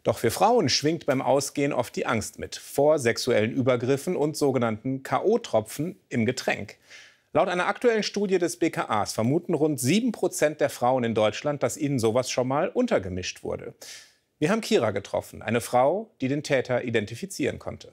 Doch für Frauen schwingt beim Ausgehen oft die Angst mit vor sexuellen Übergriffen und sogenannten K.O.-Tropfen im Getränk. Laut einer aktuellen Studie des BKAs vermuten rund 7% der Frauen in Deutschland, dass ihnen sowas schon mal untergemischt wurde. Wir haben Kira getroffen, eine Frau, die den Täter identifizieren konnte.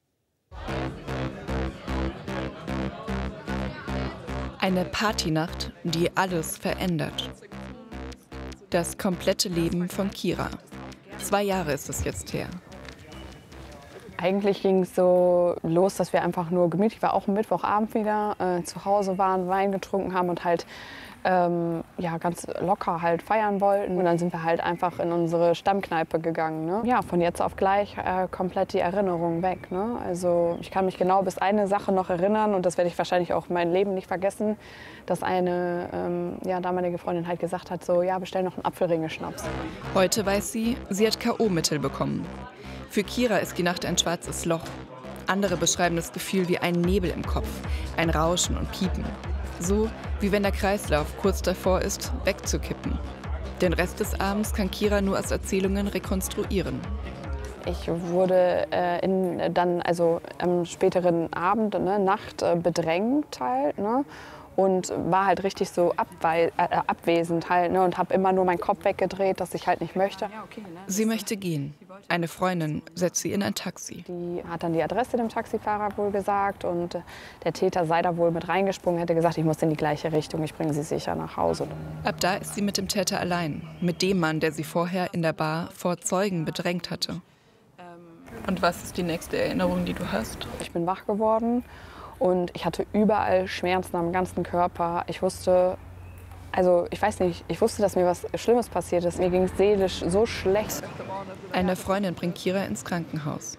Eine Partynacht, die alles verändert. Das komplette Leben von Kira. 2 Jahre ist es jetzt her. Eigentlich ging es so los, dass wir einfach nur gemütlich, war auch am Mittwochabend wieder, zu Hause waren, Wein getrunken haben und halt ja, ganz locker halt feiern wollten. Und dann sind wir halt einfach in unsere Stammkneipe gegangen. Ne? Ja, von jetzt auf gleich komplett die Erinnerung weg. Ne? Also ich kann mich genau bis eine Sache noch erinnern und das werde ich wahrscheinlich auch mein Leben nicht vergessen, dass eine ja, damalige Freundin halt gesagt hat, so, ja, bestell noch einen Apfelringe-Schnaps. Heute weiß sie, sie hat K.O.-Mittel bekommen. Für Kira ist die Nacht ein schwarzes Loch. Andere beschreiben das Gefühl wie einen Nebel im Kopf, ein Rauschen und Piepen. So wie wenn der Kreislauf kurz davor ist, wegzukippen. Den Rest des Abends kann Kira nur aus Erzählungen rekonstruieren. Ich wurde dann also am späteren Abend, ne, Nacht bedrängt halt, ne, und war halt richtig so abwesend halt, ne, und habe immer nur meinen Kopf weggedreht, dass ich halt nicht möchte. Sie möchte gehen. Eine Freundin setzt sie in ein Taxi. Die hat dann die Adresse dem Taxifahrer wohl gesagt und der Täter sei da wohl mit reingesprungen, hätte gesagt, ich muss in die gleiche Richtung, ich bringe sie sicher nach Hause. Ab da ist sie mit dem Täter allein, mit dem Mann, der sie vorher in der Bar vor Zeugen bedrängt hatte. Und was ist die nächste Erinnerung, die du hast? Ich bin wach geworden und ich hatte überall Schmerzen am ganzen Körper. Ich wusste, also ich weiß nicht, ich wusste, dass mir was Schlimmes passiert ist. Mir ging es seelisch so schlecht. Eine Freundin bringt Kira ins Krankenhaus.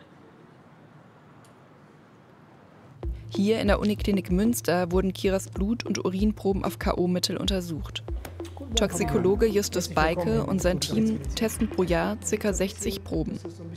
Hier in der Uniklinik Münster wurden Kiras Blut- und Urinproben auf K.O.-Mittel untersucht. Toxikologe Justus Beike und sein Team testen pro Jahr ca. 60 Proben.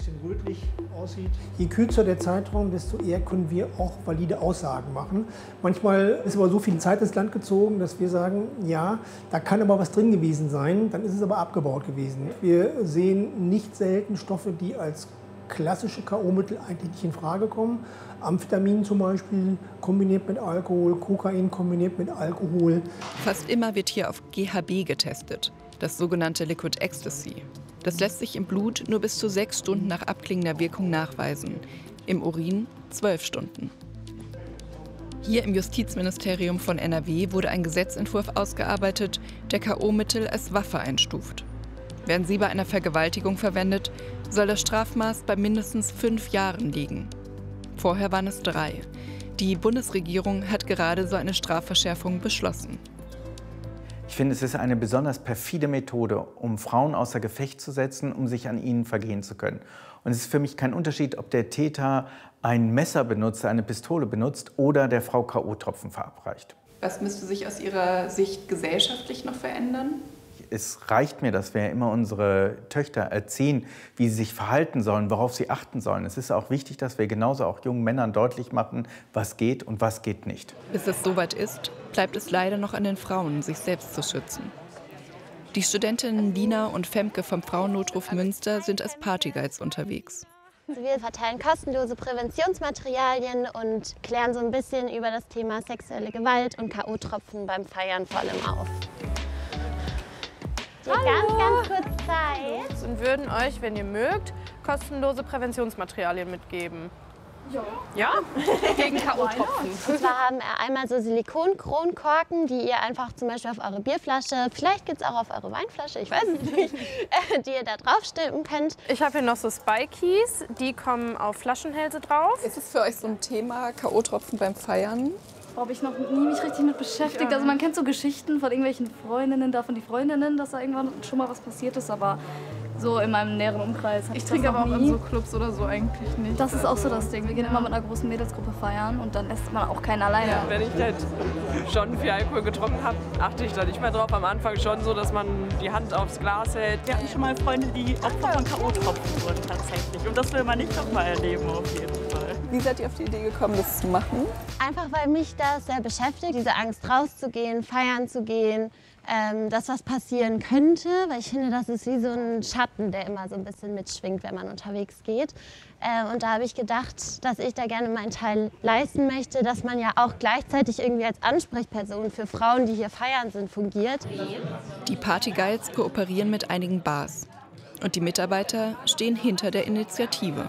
Je kürzer der Zeitraum, desto eher können wir auch valide Aussagen machen. Manchmal ist aber so viel Zeit ins Land gezogen, dass wir sagen, ja, da kann aber was drin gewesen sein, dann ist es aber abgebaut gewesen. Wir sehen nicht selten Stoffe, die als klassische K.O.-Mittel eigentlich nicht in Frage kommen. Amphetamin zum Beispiel kombiniert mit Alkohol, Kokain kombiniert mit Alkohol. Fast immer wird hier auf GHB getestet, das sogenannte Liquid Ecstasy. Das lässt sich im Blut nur bis zu 6 Stunden nach abklingender Wirkung nachweisen, im Urin 12 Stunden. Hier im Justizministerium von NRW wurde ein Gesetzentwurf ausgearbeitet, der K.O.-Mittel als Waffe einstuft. Werden sie bei einer Vergewaltigung verwendet, soll das Strafmaß bei mindestens 5 Jahren liegen. Vorher waren es 3. Die Bundesregierung hat gerade so eine Strafverschärfung beschlossen. Ich finde, es ist eine besonders perfide Methode, um Frauen außer Gefecht zu setzen, um sich an ihnen vergehen zu können. Und es ist für mich kein Unterschied, ob der Täter ein Messer benutzt, eine Pistole benutzt oder der Frau K.O.-Tropfen verabreicht. Was müsste sich aus Ihrer Sicht gesellschaftlich noch verändern? Es reicht mir, dass wir immer unsere Töchter erziehen, wie sie sich verhalten sollen, worauf sie achten sollen. Es ist auch wichtig, dass wir genauso auch jungen Männern deutlich machen, was geht und was geht nicht. Bis es soweit ist, bleibt es leider noch an den Frauen, sich selbst zu schützen. Die Studentinnen Lina und Femke vom Frauennotruf Münster sind als Partyguides unterwegs. Wir verteilen kostenlose Präventionsmaterialien und klären so ein bisschen über das Thema sexuelle Gewalt und K.O.-Tropfen beim Feiern vor allem auf. Ganz kurz Zeit. Und würden euch, wenn ihr mögt, kostenlose Präventionsmaterialien mitgeben. Ja. Ja? Gegen K.O.-Tropfen. Und zwar haben wir einmal so Silikon-Kronkorken, die ihr einfach zum Beispiel auf eure Bierflasche, vielleicht gibt es auch auf eure Weinflasche, ich weiß es nicht, die ihr da drauf stülpen könnt. Ich habe hier noch so Spikies, die kommen auf Flaschenhälse drauf. Ist es für euch so ein Thema, K.O.-Tropfen beim Feiern? Habe ich noch nie mich richtig mit beschäftigt. Also man kennt so Geschichten von irgendwelchen Freundinnen, davon die Freundinnen, dass da irgendwann schon mal was passiert ist, aber so in meinem näheren Umkreis. Ich trinke aber auch in so Clubs oder so eigentlich nicht. Das ist auch so das Ding. Wir gehen immer mit einer großen Mädelsgruppe feiern und dann lässt man auch keinen alleine. Ja, wenn ich halt schon viel Alkohol getrunken habe, achte ich da nicht mehr drauf. Am Anfang schon so, dass man die Hand aufs Glas hält. Wir hatten schon mal Freunde, die Opfer von K.O.-Tropfen wurden tatsächlich. Und das will man nicht noch mal erleben auf jeden Fall. Wie seid ihr auf die Idee gekommen, das zu machen? Einfach weil mich das sehr beschäftigt, diese Angst rauszugehen, feiern zu gehen, dass was passieren könnte, weil ich finde, das ist wie so ein Schatten, der immer so ein bisschen mitschwingt, wenn man unterwegs geht. Und da habe ich gedacht, dass ich da gerne meinen Teil leisten möchte, dass man ja auch gleichzeitig irgendwie als Ansprechperson für Frauen, die hier feiern sind, fungiert. Die Partyguides kooperieren mit einigen Bars. Und die Mitarbeiter stehen hinter der Initiative.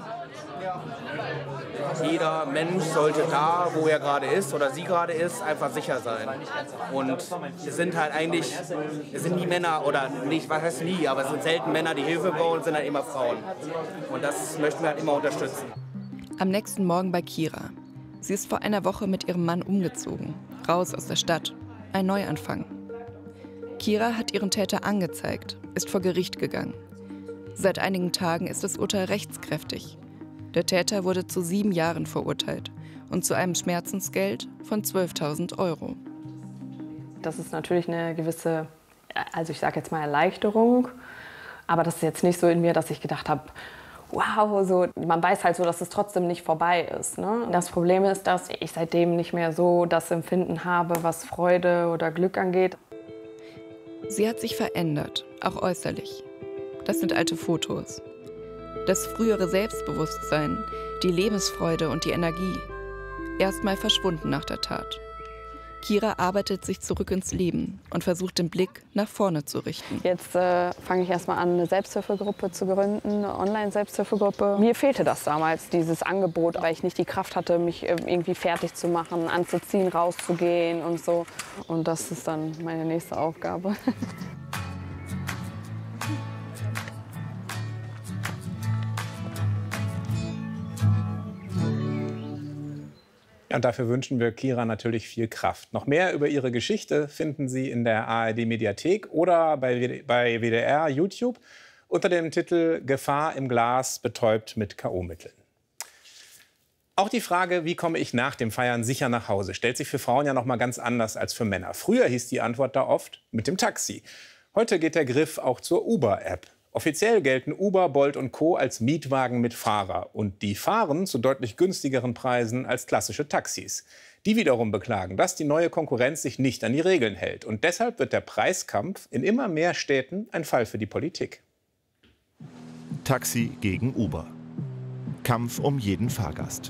Jeder Mensch sollte da, wo er gerade ist oder sie gerade ist, einfach sicher sein. Und es sind halt eigentlich, es sind nie Männer oder nicht, was heißt nie, aber es sind selten Männer, die Hilfe brauchen, es sind halt immer Frauen. Und das möchten wir halt immer unterstützen. Am nächsten Morgen bei Kira. Sie ist vor einer Woche mit ihrem Mann umgezogen, raus aus der Stadt. Ein Neuanfang. Kira hat ihren Täter angezeigt, ist vor Gericht gegangen. Seit einigen Tagen ist das Urteil rechtskräftig. Der Täter wurde zu 7 Jahren verurteilt und zu einem Schmerzensgeld von 12.000 €. Das ist natürlich eine gewisse, also ich sage jetzt mal Erleichterung, aber das ist jetzt nicht so in mir, dass ich gedacht habe, wow, so, man weiß halt so, dass es trotzdem nicht vorbei ist. Ne? Das Problem ist, dass ich seitdem nicht mehr so das Empfinden habe, was Freude oder Glück angeht. Sie hat sich verändert, auch äußerlich. Das sind alte Fotos. Das frühere Selbstbewusstsein, die Lebensfreude und die Energie. Erstmal verschwunden nach der Tat. Kira arbeitet sich zurück ins Leben und versucht den Blick nach vorne zu richten. Jetzt fange ich erstmal an, eine Selbsthilfegruppe zu gründen, eine Online-Selbsthilfegruppe. Mir fehlte das damals, dieses Angebot, weil ich nicht die Kraft hatte, mich irgendwie fertig zu machen, anzuziehen, rauszugehen und so. Und das ist dann meine nächste Aufgabe. Und dafür wünschen wir Kira natürlich viel Kraft. Noch mehr über ihre Geschichte finden Sie in der ARD-Mediathek oder bei WDR YouTube unter dem Titel Gefahr im Glas, betäubt mit K.O.-Mitteln. Auch die Frage, wie komme ich nach dem Feiern sicher nach Hause, stellt sich für Frauen ja noch mal ganz anders als für Männer. Früher hieß die Antwort da oft mit dem Taxi. Heute geht der Griff auch zur Uber-App. Offiziell gelten Uber, Bolt und Co. als Mietwagen mit Fahrer. Und die fahren zu deutlich günstigeren Preisen als klassische Taxis. Die wiederum beklagen, dass die neue Konkurrenz sich nicht an die Regeln hält. Und deshalb wird der Preiskampf in immer mehr Städten ein Fall für die Politik. Taxi gegen Uber. Kampf um jeden Fahrgast.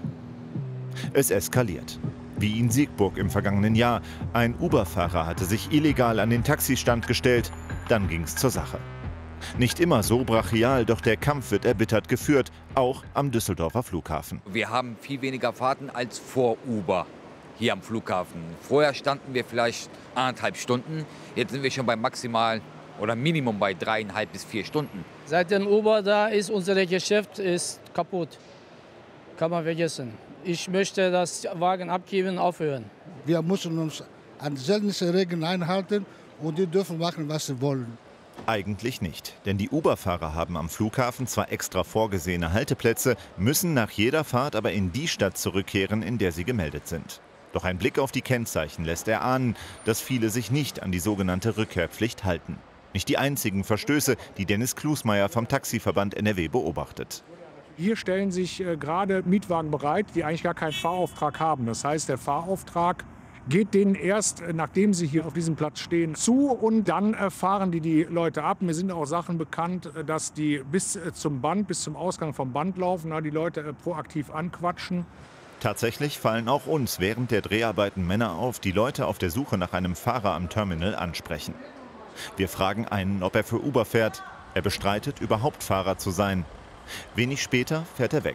Es eskaliert. Wie in Siegburg im vergangenen Jahr. Ein Uber-Fahrer hatte sich illegal an den Taxistand gestellt. Dann ging es zur Sache. Nicht immer so brachial, doch der Kampf wird erbittert geführt, auch am Düsseldorfer Flughafen. Wir haben viel weniger Fahrten als vor Uber hier am Flughafen. Vorher standen wir vielleicht 1,5 Stunden, jetzt sind wir schon bei maximal oder Minimum bei 3,5 bis 4 Stunden. Seit dem Uber da ist, unser Geschäft ist kaputt. Kann man vergessen. Ich möchte das Wagen abgeben, aufhören. Wir müssen uns an sämtliche Regeln einhalten und die dürfen machen, was sie wollen. Eigentlich nicht, denn die Uber-Fahrer haben am Flughafen zwar extra vorgesehene Halteplätze, müssen nach jeder Fahrt aber in die Stadt zurückkehren, in der sie gemeldet sind. Doch ein Blick auf die Kennzeichen lässt erahnen, dass viele sich nicht an die sogenannte Rückkehrpflicht halten. Nicht die einzigen Verstöße, die Dennis Klusmeier vom Taxiverband NRW beobachtet. Hier stellen sich gerade Mietwagen bereit, die eigentlich gar keinen Fahrauftrag haben. Das heißt, der Fahrauftrag geht denen erst, nachdem sie hier auf diesem Platz stehen, zu und dann fahren die Leute ab. Mir sind auch Sachen bekannt, dass die bis zum Ausgang vom Band laufen, die Leute proaktiv anquatschen. Tatsächlich fallen auch uns während der Dreharbeiten Männer auf, die Leute auf der Suche nach einem Fahrer am Terminal ansprechen. Wir fragen einen, ob er für Uber fährt. Er bestreitet, überhaupt Fahrer zu sein. Wenig später fährt er weg.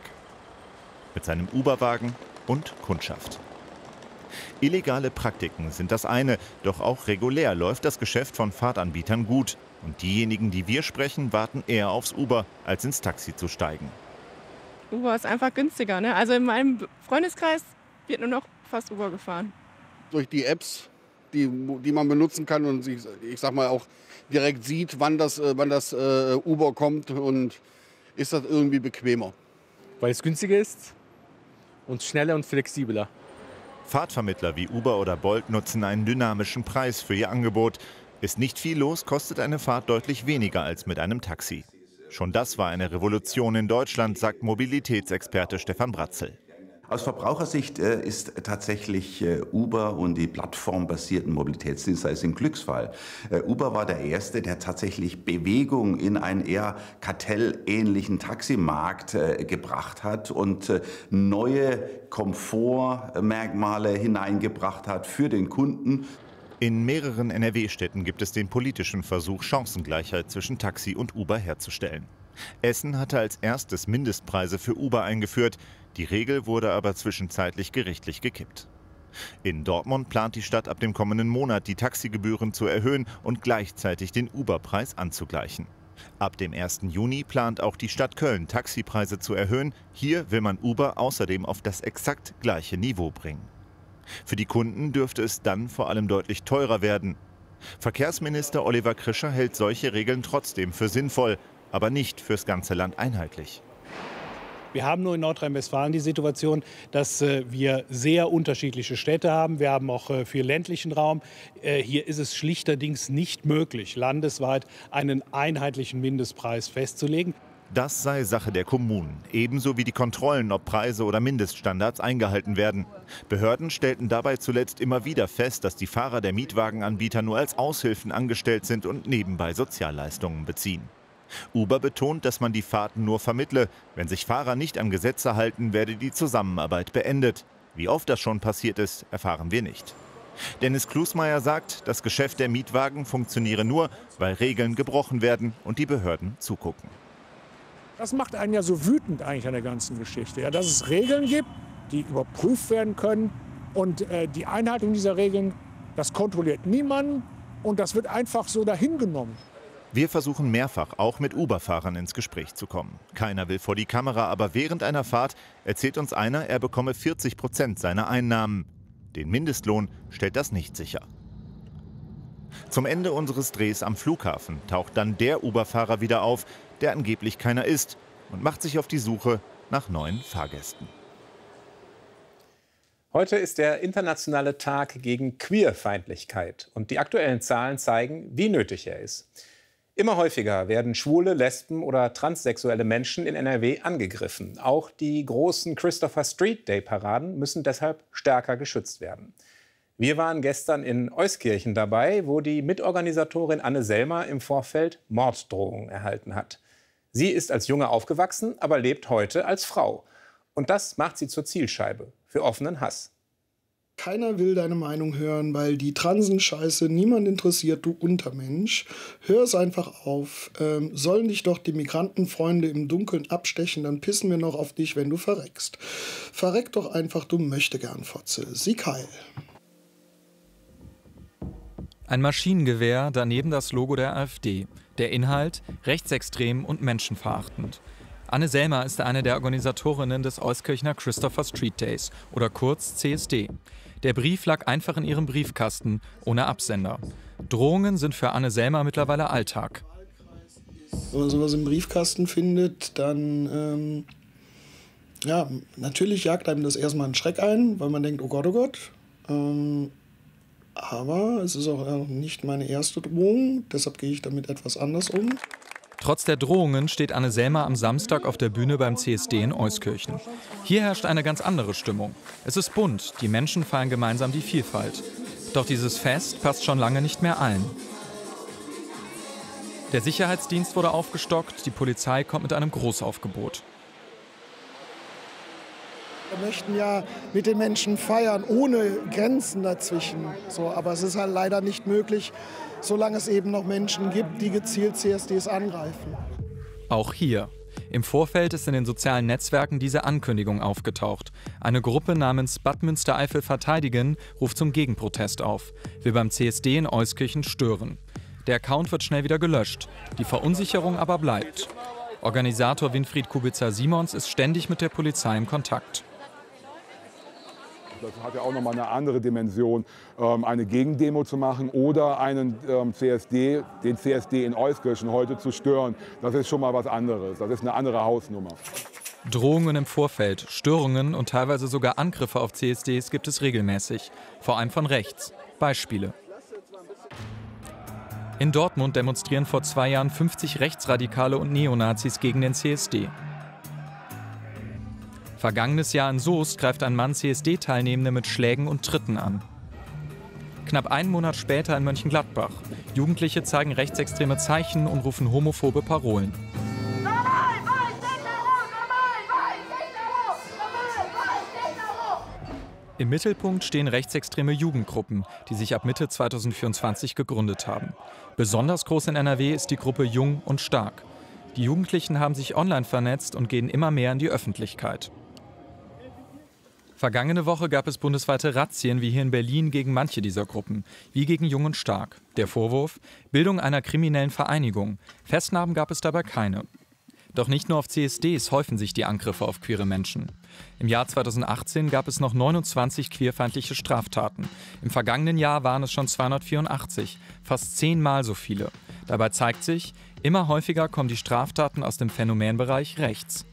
Mit seinem Uberwagen und Kundschaft. Illegale Praktiken sind das eine, doch auch regulär läuft das Geschäft von Fahrtanbietern gut. Und diejenigen, die wir sprechen, warten eher aufs Uber, als ins Taxi zu steigen. Uber ist einfach günstiger, ne? Also in meinem Freundeskreis wird nur noch fast Uber gefahren. Durch die Apps, die man benutzen kann und ich sag mal auch direkt sieht, wann das Uber kommt, und ist das irgendwie bequemer. Weil es günstiger ist und schneller und flexibler. Fahrtvermittler wie Uber oder Bolt nutzen einen dynamischen Preis für ihr Angebot. Ist nicht viel los, kostet eine Fahrt deutlich weniger als mit einem Taxi. Schon das war eine Revolution in Deutschland, sagt Mobilitätsexperte Stefan Bratzel. Aus Verbrauchersicht ist tatsächlich Uber und die plattformbasierten Mobilitätsdienste ein Glücksfall. Uber war der Erste, der tatsächlich Bewegung in einen eher kartellähnlichen Taximarkt gebracht hat und neue Komfortmerkmale hineingebracht hat für den Kunden. In mehreren NRW-Städten gibt es den politischen Versuch, Chancengleichheit zwischen Taxi und Uber herzustellen. Essen hatte als erstes Mindestpreise für Uber eingeführt. Die Regel wurde aber zwischenzeitlich gerichtlich gekippt. In Dortmund plant die Stadt ab dem kommenden Monat, die Taxigebühren zu erhöhen und gleichzeitig den Uber-Preis anzugleichen. Ab dem 1. Juni plant auch die Stadt Köln, Taxipreise zu erhöhen. Hier will man Uber außerdem auf das exakt gleiche Niveau bringen. Für die Kunden dürfte es dann vor allem deutlich teurer werden. Verkehrsminister Oliver Krischer hält solche Regeln trotzdem für sinnvoll, aber nicht fürs ganze Land einheitlich. Wir haben nur in Nordrhein-Westfalen die Situation, dass wir sehr unterschiedliche Städte haben. Wir haben auch viel ländlichen Raum. Hier ist es schlichterdings nicht möglich, landesweit einen einheitlichen Mindestpreis festzulegen. Das sei Sache der Kommunen, ebenso wie die Kontrollen, ob Preise oder Mindeststandards eingehalten werden. Behörden stellten dabei zuletzt immer wieder fest, dass die Fahrer der Mietwagenanbieter nur als Aushilfen angestellt sind und nebenbei Sozialleistungen beziehen. Uber betont, dass man die Fahrten nur vermittle. Wenn sich Fahrer nicht an Gesetze halten, werde die Zusammenarbeit beendet. Wie oft das schon passiert ist, erfahren wir nicht. Dennis Klusmeier sagt, das Geschäft der Mietwagen funktioniere nur, weil Regeln gebrochen werden und die Behörden zugucken. Das macht einen ja so wütend eigentlich an der ganzen Geschichte, ja, dass es Regeln gibt, die überprüft werden können. Und die Einhaltung dieser Regeln, das kontrolliert niemand und das wird einfach so dahingenommen. Wir versuchen mehrfach, auch mit Uber-Fahrern ins Gespräch zu kommen. Keiner will vor die Kamera, aber während einer Fahrt erzählt uns einer, er bekomme 40% seiner Einnahmen. Den Mindestlohn stellt das nicht sicher. Zum Ende unseres Drehs am Flughafen taucht dann der Uber-Fahrer wieder auf, der angeblich keiner ist, und macht sich auf die Suche nach neuen Fahrgästen. Heute ist der internationale Tag gegen Queerfeindlichkeit und die aktuellen Zahlen zeigen, wie nötig er ist. Immer häufiger werden schwule, lesben oder transsexuelle Menschen in NRW angegriffen. Auch die großen Christopher Street Day Paraden müssen deshalb stärker geschützt werden. Wir waren gestern in Euskirchen dabei, wo die Mitorganisatorin Anne Selmer im Vorfeld Morddrohungen erhalten hat. Sie ist als Junge aufgewachsen, aber lebt heute als Frau. Und das macht sie zur Zielscheibe für offenen Hass. Keiner will deine Meinung hören, weil die Transen-Scheiße niemand interessiert, du Untermensch. Hör es einfach auf. Sollen dich doch die Migrantenfreunde im Dunkeln abstechen, dann pissen wir noch auf dich, wenn du verreckst. Verreck doch einfach, du Möchtegern-Fotze. Sieg heil. Ein Maschinengewehr, daneben das Logo der AfD. Der Inhalt rechtsextrem und menschenverachtend. Anne Selmer ist eine der Organisatorinnen des Euskirchener Christopher Street Days oder kurz CSD. Der Brief lag einfach in ihrem Briefkasten, ohne Absender. Drohungen sind für Anne Selmer mittlerweile Alltag. Wenn man sowas im Briefkasten findet, dann ja, natürlich jagt einem das erstmal einen Schreck ein, weil man denkt, oh Gott, oh Gott. Aber es ist auch nicht meine erste Drohung, deshalb gehe ich damit etwas anders um. Trotz der Drohungen steht Anne Selmer am Samstag auf der Bühne beim CSD in Euskirchen. Hier herrscht eine ganz andere Stimmung. Es ist bunt, die Menschen feiern gemeinsam die Vielfalt. Doch dieses Fest passt schon lange nicht mehr allen. Der Sicherheitsdienst wurde aufgestockt, die Polizei kommt mit einem Großaufgebot. Wir möchten ja mit den Menschen feiern, ohne Grenzen dazwischen. So, aber es ist halt leider nicht möglich, solange es eben noch Menschen gibt, die gezielt CSDs angreifen. Auch hier. Im Vorfeld ist in den sozialen Netzwerken diese Ankündigung aufgetaucht. Eine Gruppe namens Bad Münstereifel verteidigen ruft zum Gegenprotest auf. Will beim CSD in Euskirchen stören. Der Account wird schnell wieder gelöscht. Die Verunsicherung aber bleibt. Organisator Winfried Kubica-Simons ist ständig mit der Polizei im Kontakt. Das hat ja auch nochmal eine andere Dimension, eine Gegendemo zu machen oder einen den CSD in Euskirchen heute zu stören. Das ist schon mal was anderes. Das ist eine andere Hausnummer. Drohungen im Vorfeld, Störungen und teilweise sogar Angriffe auf CSDs gibt es regelmäßig. Vor allem von rechts. Beispiele. In Dortmund demonstrieren vor 2 Jahren 50 Rechtsradikale und Neonazis gegen den CSD. Vergangenes Jahr in Soest greift ein Mann CSD-Teilnehmende mit Schlägen und Tritten an. Knapp einen Monat später in Mönchengladbach. Jugendliche zeigen rechtsextreme Zeichen und rufen homophobe Parolen. Im Mittelpunkt stehen rechtsextreme Jugendgruppen, die sich ab Mitte 2024 gegründet haben. Besonders groß in NRW ist die Gruppe Jung und Stark. Die Jugendlichen haben sich online vernetzt und gehen immer mehr in die Öffentlichkeit. Vergangene Woche gab es bundesweite Razzien wie hier in Berlin gegen manche dieser Gruppen, wie gegen Jung und Stark. Der Vorwurf: Bildung einer kriminellen Vereinigung. Festnahmen gab es dabei keine. Doch nicht nur auf CSDs häufen sich die Angriffe auf queere Menschen. Im Jahr 2018 gab es noch 29 queerfeindliche Straftaten. Im vergangenen Jahr waren es schon 284, fast 10-mal so viele. Dabei zeigt sich, immer häufiger kommen die Straftaten aus dem Phänomenbereich rechts.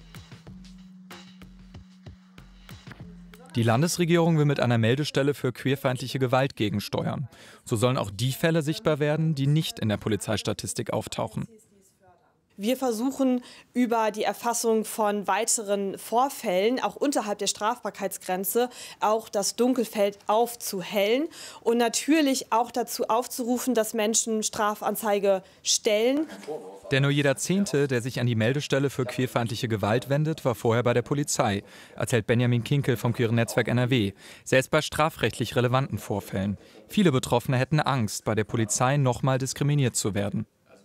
Die Landesregierung will mit einer Meldestelle für queerfeindliche Gewalt gegensteuern. So sollen auch die Fälle sichtbar werden, die nicht in der Polizeistatistik auftauchen. Wir versuchen über die Erfassung von weiteren Vorfällen, auch unterhalb der Strafbarkeitsgrenze, auch das Dunkelfeld aufzuhellen und natürlich auch dazu aufzurufen, dass Menschen Strafanzeige stellen. Denn nur jeder Zehnte, der sich an die Meldestelle für queerfeindliche Gewalt wendet, war vorher bei der Polizei, erzählt Benjamin Kinkel vom Queeren Netzwerk NRW. Selbst bei strafrechtlich relevanten Vorfällen. Viele Betroffene hätten Angst, bei der Polizei nochmal diskriminiert zu werden.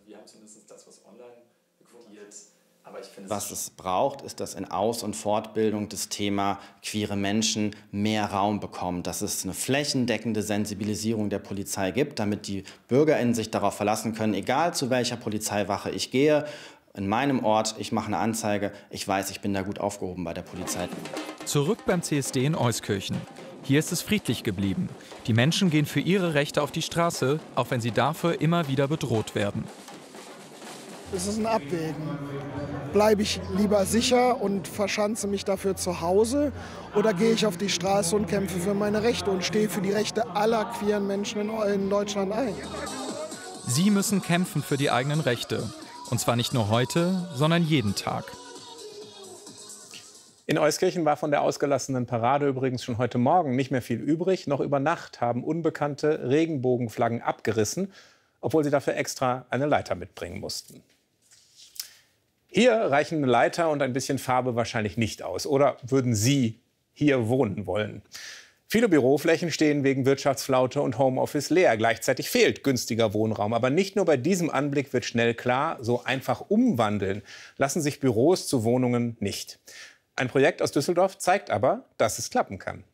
Was es braucht, ist, dass in Aus- und Fortbildung das Thema queere Menschen mehr Raum bekommt, dass es eine flächendeckende Sensibilisierung der Polizei gibt, damit die BürgerInnen sich darauf verlassen können, egal zu welcher Polizeiwache ich gehe, in meinem Ort, ich mache eine Anzeige, ich weiß, ich bin da gut aufgehoben bei der Polizei. Zurück beim CSD in Euskirchen. Hier ist es friedlich geblieben. Die Menschen gehen für ihre Rechte auf die Straße, auch wenn sie dafür immer wieder bedroht werden. Es ist ein Abwägen. Bleibe ich lieber sicher und verschanze mich dafür zu Hause oder gehe ich auf die Straße und kämpfe für meine Rechte und stehe für die Rechte aller queeren Menschen in Deutschland ein? Sie müssen kämpfen für die eigenen Rechte. Und zwar nicht nur heute, sondern jeden Tag. In Euskirchen war von der ausgelassenen Parade übrigens schon heute Morgen nicht mehr viel übrig. Noch über Nacht haben Unbekannte Regenbogenflaggen abgerissen, obwohl sie dafür extra eine Leiter mitbringen mussten. Hier reichen eine Leiter und ein bisschen Farbe wahrscheinlich nicht aus. Oder würden Sie hier wohnen wollen? Viele Büroflächen stehen wegen Wirtschaftsflaute und Homeoffice leer. Gleichzeitig fehlt günstiger Wohnraum. Aber nicht nur bei diesem Anblick wird schnell klar, so einfach umwandeln lassen sich Büros zu Wohnungen nicht. Ein Projekt aus Düsseldorf zeigt aber, dass es klappen kann.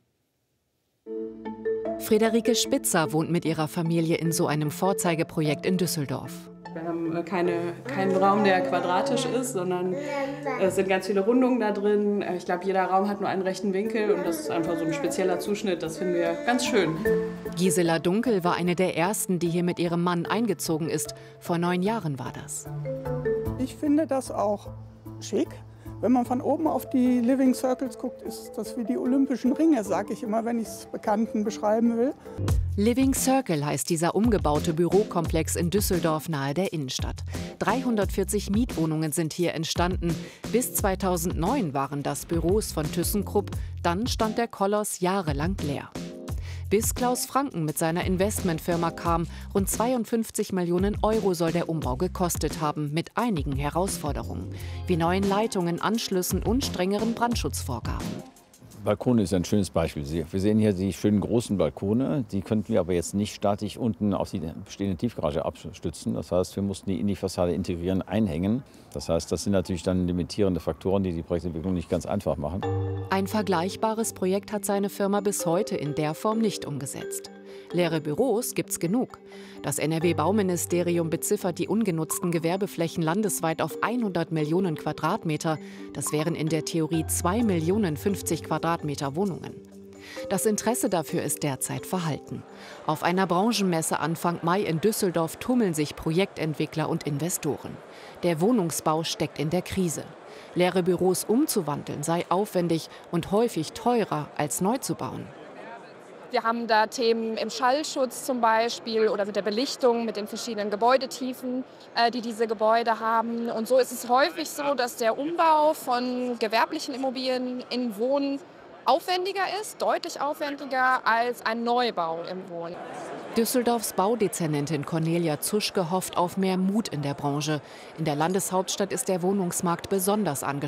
Friederike Spitzer wohnt mit ihrer Familie in so einem Vorzeigeprojekt in Düsseldorf. Wir haben keinen Raum, der quadratisch ist, sondern es sind ganz viele Rundungen da drin. Ich glaube, jeder Raum hat nur einen rechten Winkel und das ist einfach so ein spezieller Zuschnitt. Das finden wir ganz schön. Gisela Dunkel war eine der ersten, die hier mit ihrem Mann eingezogen ist. Vor 9 Jahren war das. Ich finde das auch schick. Wenn man von oben auf die Living Circles guckt, ist das wie die Olympischen Ringe, sage ich immer, wenn ich es Bekannten beschreiben will. Living Circle heißt dieser umgebaute Bürokomplex in Düsseldorf nahe der Innenstadt. 340 Mietwohnungen sind hier entstanden. Bis 2009 waren das Büros von ThyssenKrupp. Dann stand der Koloss jahrelang leer. Bis Klaus Franken mit seiner Investmentfirma kam. Rund 52 Millionen Euro soll der Umbau gekostet haben, mit einigen Herausforderungen, wie neuen Leitungen, Anschlüssen und strengeren Brandschutzvorgaben. Balkone ist ein schönes Beispiel. Wir sehen hier die schönen großen Balkone. Die könnten wir aber jetzt nicht statisch unten auf die bestehende Tiefgarage abstützen. Das heißt, wir mussten die in die Fassade integrieren, einhängen. Das heißt, das sind natürlich dann limitierende Faktoren, die die Projektentwicklung nicht ganz einfach machen. Ein vergleichbares Projekt hat seine Firma bis heute in der Form nicht umgesetzt. Leere Büros gibt's genug. Das NRW-Bauministerium beziffert die ungenutzten Gewerbeflächen landesweit auf 100 Millionen Quadratmeter. Das wären in der Theorie 2.050.000 Quadratmeter Wohnungen. Das Interesse dafür ist derzeit verhalten. Auf einer Branchenmesse Anfang Mai in Düsseldorf tummeln sich Projektentwickler und Investoren. Der Wohnungsbau steckt in der Krise. Leere Büros umzuwandeln sei aufwendig und häufig teurer als neu zu bauen. Wir haben da Themen im Schallschutz zum Beispiel oder mit der Belichtung, mit den verschiedenen Gebäudetiefen, die diese Gebäude haben. Und so ist es häufig so, dass der Umbau von gewerblichen Immobilien in Wohnen aufwendiger ist, deutlich aufwendiger als ein Neubau im Wohnen. Düsseldorfs Baudezernentin Cornelia Zuschke hofft auf mehr Mut in der Branche. In der Landeshauptstadt ist der Wohnungsmarkt besonders angespannt.